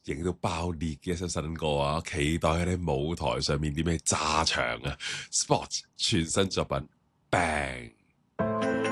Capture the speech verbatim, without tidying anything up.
影到爆裂嘅一首新歌啊！期待喺你舞台上面點樣炸場啊 ！Spot 全新作品 Bang！